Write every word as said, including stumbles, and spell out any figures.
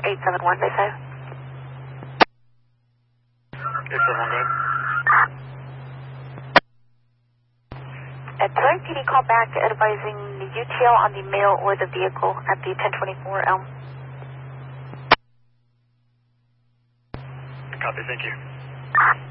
eight seven one, they say. eight seven one, go ahead. At Tulare P D, call back advising the U T L on the male or the vehicle at the ten twenty-four Elm. Copy, thank you.